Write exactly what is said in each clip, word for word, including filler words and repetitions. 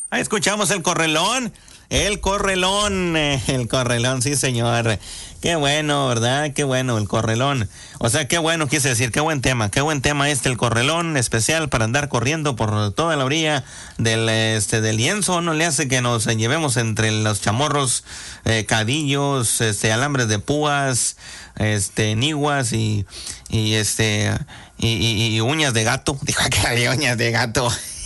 Ahí escuchamos el correlón. El correlón, el correlón, sí señor. Qué bueno, ¿verdad? Qué bueno, el correlón. O sea, qué bueno, quise decir, qué buen tema, qué buen tema este, el correlón, especial para andar corriendo por toda la orilla del, este, del lienzo. No le hace que nos llevemos entre los chamorros, eh, cadillos, este, alambres de púas, este, niguas y, y este, y, y, y uñas de gato. Dijo que había uñas de gato.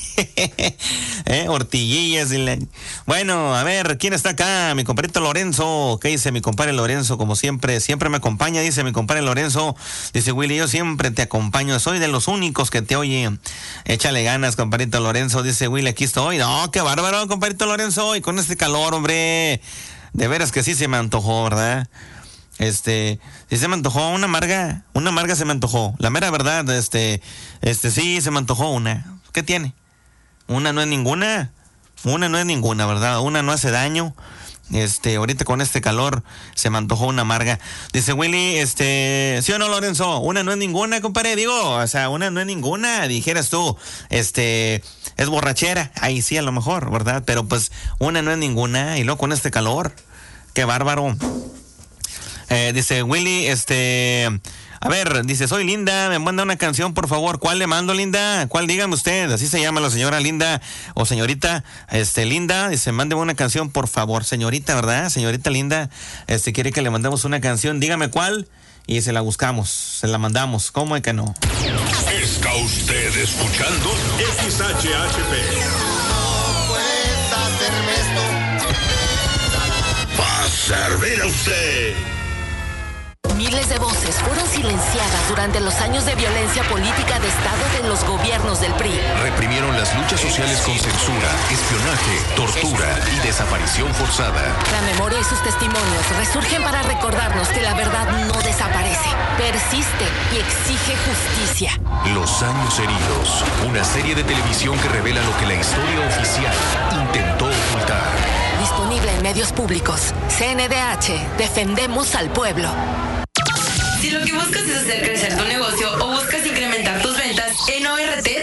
¿Eh? Ortiguillas y la... Bueno, a ver, ¿quién está acá? Mi compadrito Lorenzo. ¿Qué dice mi compadre Lorenzo? Como siempre, siempre me acompaña, dice mi compadre Lorenzo. Dice Willy, yo siempre te acompaño, soy de los únicos que te oye. Échale ganas, compadrito Lorenzo. Dice Willy, aquí estoy. No, qué bárbaro, compadrito Lorenzo. Y con este calor, hombre, de veras que sí se me antojó, ¿verdad? Este, sí se me antojó una amarga, una amarga se me antojó. La mera verdad, este, este, sí se me antojó una. ¿Qué tiene? Una no es ninguna, una no es ninguna, ¿verdad? Una no hace daño. Este, ahorita con este calor se me antojó una amarga. Dice Willy, este, ¿sí o no, Lorenzo? Una no es ninguna, compadre, digo, o sea, una no es ninguna, dijeras tú, este, es borrachera, ahí sí a lo mejor, ¿verdad? Pero pues una no es ninguna, y luego con este calor, qué bárbaro. Eh, dice Willy, este... A ver, dice, soy Linda, me manda una canción, por favor. ¿Cuál le mando, Linda? ¿Cuál? Dígame usted. Así se llama la señora Linda o señorita, este, Linda. Dice, mándeme una canción, por favor. Señorita, ¿verdad? Señorita Linda, este, quiere que le mandemos una canción. Dígame cuál y se la buscamos, se la mandamos. ¿Cómo es que no? Está usted escuchando X H H P. No puedes hacerme esto. Va a servir a usted. Miles de voces fueron silenciadas durante los años de violencia política de Estado de los gobiernos del P R I. Reprimieron las luchas sociales con censura, espionaje, tortura y desaparición forzada. La memoria y sus testimonios resurgen para recordarnos que la verdad no desaparece, persiste y exige justicia. Los años heridos, una serie de televisión que revela lo que la historia oficial intentó ocultar. Disponible en medios públicos. C N D H, defendemos al pueblo. Si lo que buscas es hacer crecer tu negocio o buscas incrementar tus ventas, en O R T